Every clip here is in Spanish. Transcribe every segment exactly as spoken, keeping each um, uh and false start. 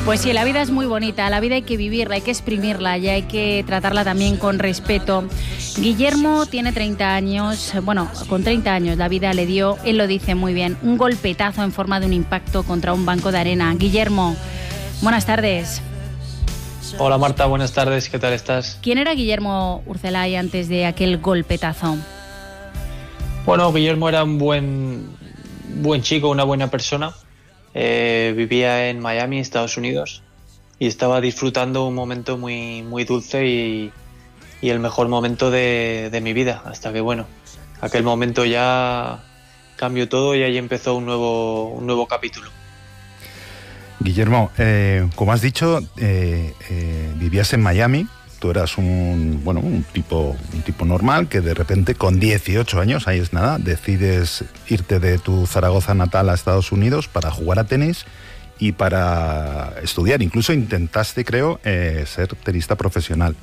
Pues sí, la vida es muy bonita, la vida hay que vivirla, hay que exprimirla y hay que tratarla también con respeto. Guillermo tiene treinta años, bueno, con treinta años la vida le dio, él lo dice muy bien, un golpetazo en forma de un impacto contra un banco de arena. Guillermo, buenas tardes. Hola Marta, buenas tardes, ¿qué tal estás? ¿Quién era Guillermo Urcelay antes de aquel golpetazo? Bueno, Guillermo era un buen, buen chico, una buena persona. Eh, vivía en Miami, Estados Unidos, y estaba disfrutando un momento muy, muy dulce y, y el mejor momento de, de mi vida, hasta que, bueno, aquel momento ya cambió todo y ahí empezó un nuevo, un nuevo capítulo. Guillermo, eh, como has dicho, eh, eh, vivías en Miami. Tú eras un, bueno, un tipo, un tipo normal que de repente con dieciocho años, ahí es nada, decides irte de tu Zaragoza natal a Estados Unidos para jugar a tenis y para estudiar. Incluso intentaste, creo, eh, ser tenista profesional.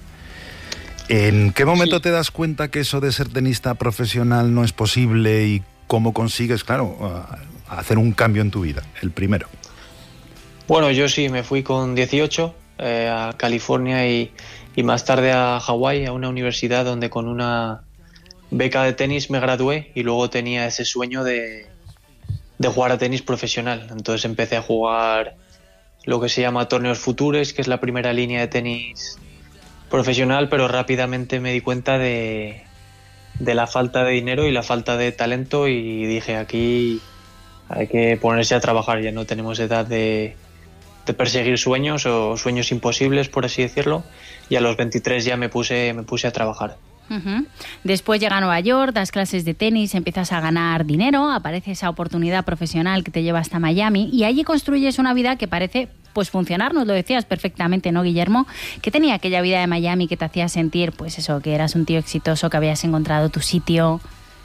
¿En qué momento sí. te das cuenta que eso de ser tenista profesional no es posible y cómo consigues, claro, hacer un cambio en tu vida? El primero. Bueno, yo sí, me fui con dieciocho eh, a California y... y más tarde a Hawái, a una universidad donde con una beca de tenis me gradué y luego tenía ese sueño de, de jugar a tenis profesional. Entonces empecé a jugar lo que se llama torneos futures, que es la primera línea de tenis profesional, pero rápidamente me di cuenta de, de la falta de dinero y la falta de talento y dije, aquí hay que ponerse a trabajar, ya no tenemos edad de... de perseguir sueños o sueños imposibles, por así decirlo, y a los veintitrés ya me puse, me puse a trabajar. Uh-huh. Después llega a Nueva York, das clases de tenis, empiezas a ganar dinero, aparece esa oportunidad profesional que te lleva hasta Miami y allí construyes una vida que parece pues funcionar, nos lo decías perfectamente, ¿no, Guillermo? ¿Qué tenía aquella vida de Miami que te hacía sentir, pues eso, que eras un tío exitoso, que habías encontrado tu sitio?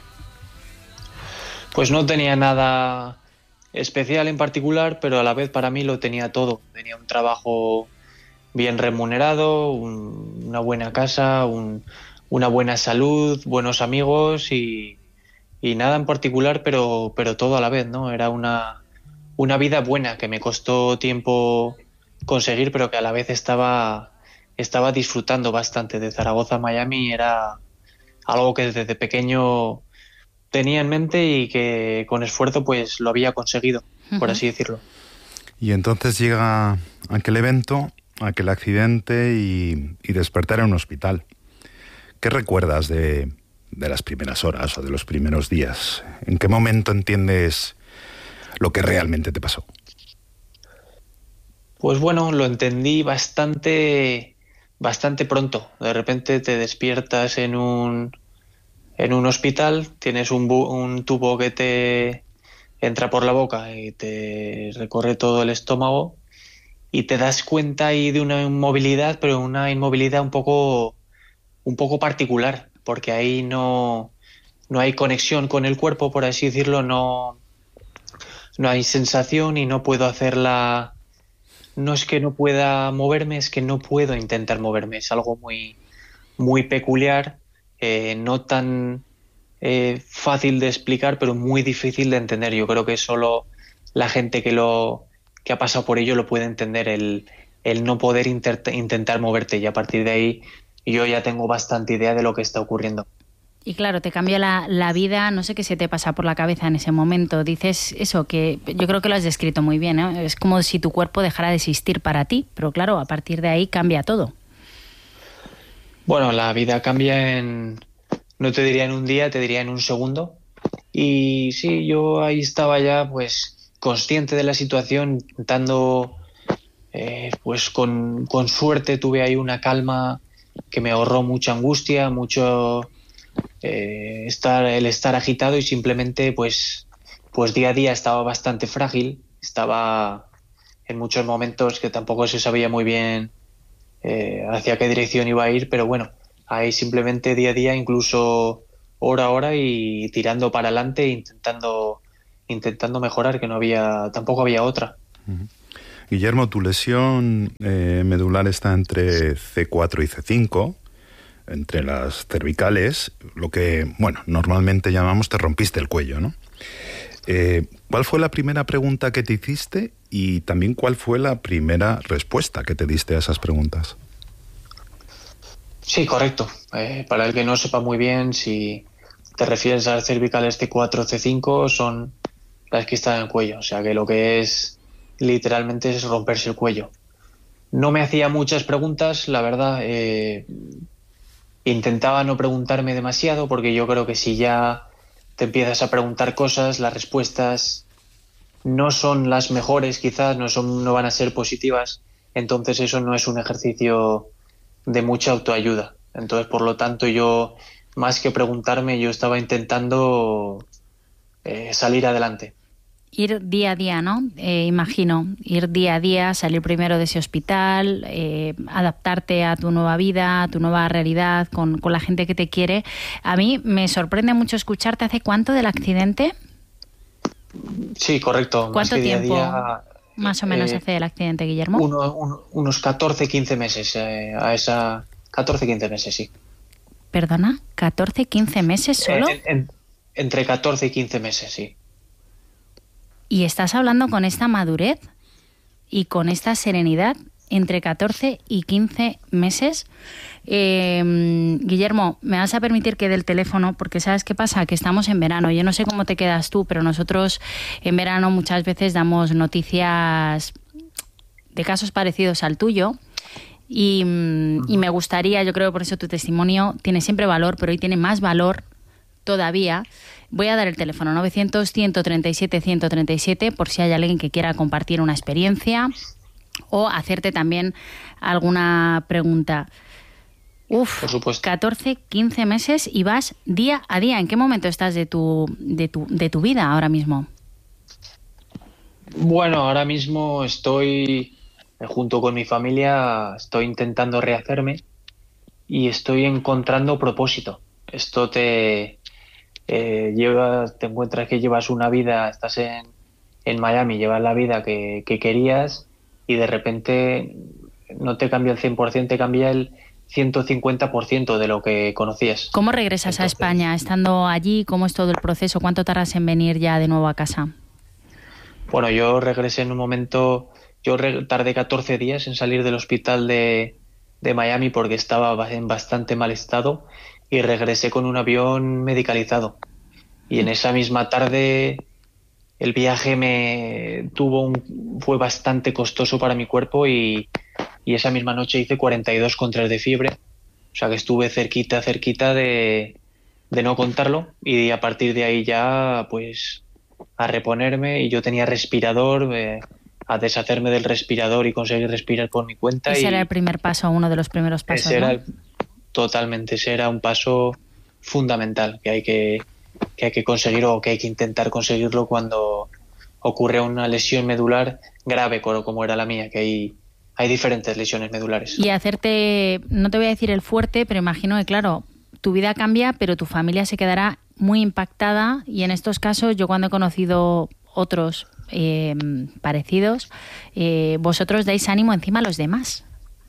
Pues no tenía nada especial en particular, pero a la vez para mí lo tenía todo. Tenía un trabajo bien remunerado, un, una buena casa, un, una buena salud, buenos amigos y, y nada en particular, pero, pero todo a la vez, ¿no? Era una, una vida buena que me costó tiempo conseguir, pero que a la vez estaba, estaba disfrutando bastante. De Zaragoza a Miami era algo que desde pequeño tenía en mente y que con esfuerzo pues lo había conseguido, uh-huh. por así decirlo. Y entonces llega aquel evento, aquel accidente y, y despertar en un hospital. ¿Qué recuerdas de, de las primeras horas o de los primeros días? ¿En qué momento entiendes lo que realmente te pasó? Pues bueno, lo entendí bastante, bastante pronto. De repente te despiertas en un... en un hospital, tienes un, bu- un tubo que te entra por la boca y te recorre todo el estómago y te das cuenta ahí de una inmovilidad, pero una inmovilidad un poco, un poco particular, porque ahí no, no hay conexión con el cuerpo, por así decirlo, no, no hay sensación y no puedo hacerla. No es que no pueda moverme, es que no puedo intentar moverme. Es algo muy, muy peculiar. Eh, no tan eh, fácil de explicar, pero muy difícil de entender. Yo creo que solo la gente que lo que ha pasado por ello lo puede entender, el, el no poder inter- intentar moverte, y a partir de ahí yo ya tengo bastante idea de lo que está ocurriendo. Y claro, te cambia la, la vida, no sé qué se te pasa por la cabeza en ese momento. Dices eso, que yo creo que lo has descrito muy bien, ¿eh? Es como si tu cuerpo dejara de existir para ti, pero claro, a partir de ahí cambia todo. Bueno, la vida cambia en, no te diría en un día, te diría en un segundo. Y sí, yo ahí estaba ya pues consciente de la situación, intentando, eh, pues con, con suerte tuve ahí una calma que me ahorró mucha angustia, mucho eh, estar, el estar agitado y simplemente pues, pues día a día estaba bastante frágil, estaba en muchos momentos que tampoco se sabía muy bien Eh, hacia qué dirección iba a ir, pero bueno, ahí simplemente día a día, incluso hora a hora y tirando para adelante, intentando intentando mejorar, que no había, tampoco había otra. Uh-huh. Guillermo, tu lesión eh, medular está entre ce cuatro y ce cinco, entre las cervicales, lo que, bueno, normalmente llamamos te rompiste el cuello, ¿no? Eh, ¿Cuál fue la primera pregunta que te hiciste y también cuál fue la primera respuesta que te diste a esas preguntas? Sí, correcto. Eh, para el que no sepa muy bien, si te refieres a las cervicales C cuatro, C cinco, son las que están en el cuello. O sea que lo que es literalmente es romperse el cuello. No me hacía muchas preguntas, la verdad. Eh, intentaba no preguntarme demasiado porque yo creo que si ya te empiezas a preguntar cosas, las respuestas no son las mejores, quizás no son, no van a ser positivas. Entonces eso no es un ejercicio de mucha autoayuda. Entonces, por lo tanto, yo, más que preguntarme, yo estaba intentando eh, salir adelante. Ir día a día, ¿no? Eh, imagino, ir día a día, salir primero de ese hospital, eh, adaptarte a tu nueva vida, a tu nueva realidad, con, con la gente que te quiere. A mí me sorprende mucho escucharte. ¿Hace cuánto del accidente? Sí, correcto. ¿Cuánto más que tiempo día a día, más o menos eh, hace del accidente, Guillermo? Uno, un, unos catorce, quince meses, eh, a esa catorce, quince meses, sí. ¿Perdona? ¿catorce, quince meses solo? En, en, entre catorce y quince meses, sí. Y estás hablando con esta madurez y con esta serenidad entre catorce y quince meses. Eh, Guillermo, me vas a permitir que dé el teléfono porque ¿sabes qué pasa? Que estamos en verano. Yo no sé cómo te quedas tú, pero nosotros en verano muchas veces damos noticias de casos parecidos al tuyo. Y, y me gustaría, yo creo por eso tu testimonio tiene siempre valor, pero hoy tiene más valor todavía. Voy a dar el teléfono novecientos, ciento treinta y siete, ciento treinta y siete por si hay alguien que quiera compartir una experiencia o hacerte también alguna pregunta. Uf, por supuesto. catorce, quince meses y vas día a día. ¿En qué momento estás de tu, de tu, de tu vida ahora mismo? Bueno, ahora mismo estoy, junto con mi familia, estoy intentando rehacerme y estoy encontrando propósito. Esto te... Eh, llevas, te encuentras que llevas una vida, estás en, en Miami, llevas la vida que, que querías y de repente no te cambia el cien por ciento, te cambia el ciento cincuenta por ciento de lo que conocías. ¿Cómo regresas Entonces, a España? Estando allí, ¿cómo es todo el proceso? ¿Cuánto tardas en venir ya de nuevo a casa? Bueno, yo regresé en un momento, yo re, tardé catorce días en salir del hospital de, de Miami porque estaba en bastante mal estado. Y regresé con un avión medicalizado. Y en esa misma tarde el viaje me tuvo un, fue bastante costoso para mi cuerpo y, y esa misma noche hice cuarenta y dos con tres de fiebre. O sea que estuve cerquita, cerquita de, de no contarlo. Y a partir de ahí ya pues a reponerme. Y yo tenía respirador, eh, a deshacerme del respirador y conseguir respirar por mi cuenta. Ese y era el primer paso, uno de los primeros pasos, ese ¿no? era el, Totalmente, ese era un paso fundamental que hay que, que hay que conseguir o que hay que intentar conseguirlo cuando ocurre una lesión medular grave como era la mía, que hay, hay diferentes lesiones medulares. Y hacerte, no te voy a decir el fuerte, pero imagino que claro, tu vida cambia, pero tu familia se quedará muy impactada y en estos casos yo cuando he conocido otros eh, parecidos, eh, vosotros dais ánimo encima a los demás.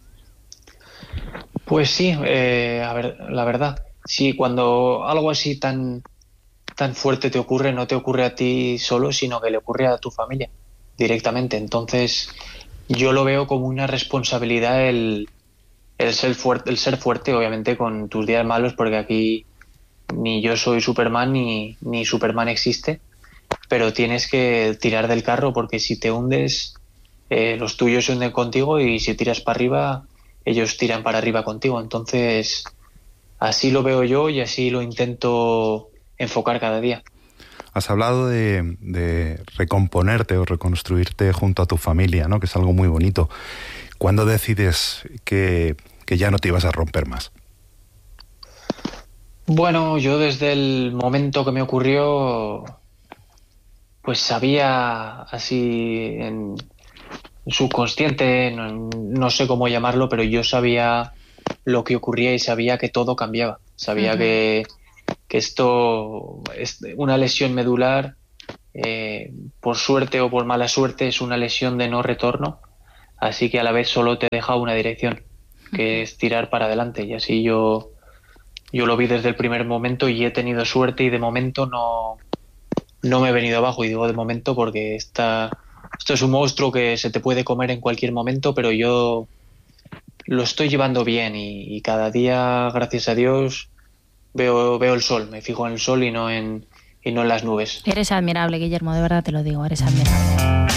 Pues sí, eh, a ver, la verdad, sí, cuando algo así tan, tan fuerte te ocurre, no te ocurre a ti solo, sino que le ocurre a tu familia directamente. Entonces, yo lo veo como una responsabilidad el, el, ser, fuerte, el ser fuerte, obviamente, con tus días malos, porque aquí ni yo soy Superman ni, ni Superman existe, pero tienes que tirar del carro porque si te hundes, eh, los tuyos se hunden contigo y si tiras para arriba, ellos tiran para arriba contigo. Entonces, así lo veo yo y así lo intento enfocar cada día. Has hablado de, de recomponerte o reconstruirte junto a tu familia, ¿no? Que es algo muy bonito. ¿Cuándo decides que, que ya no te ibas a romper más? Bueno, yo desde el momento que me ocurrió, pues sabía así en subconsciente, no, no sé cómo llamarlo, pero yo sabía lo que ocurría y sabía que todo cambiaba. Sabía uh-huh. que, que esto, es una lesión medular, eh, por suerte o por mala suerte, es una lesión de no retorno, así que a la vez solo te deja una dirección, que uh-huh. es tirar para adelante. Y así yo, yo lo vi desde el primer momento y he tenido suerte y de momento no, no me he venido abajo, y digo de momento porque esta, esto es un monstruo que se te puede comer en cualquier momento, pero yo lo estoy llevando bien y, y cada día, gracias a Dios, veo, veo el sol, me fijo en el sol y no en, y no en las nubes. Eres admirable, Guillermo, de verdad te lo digo, eres admirable.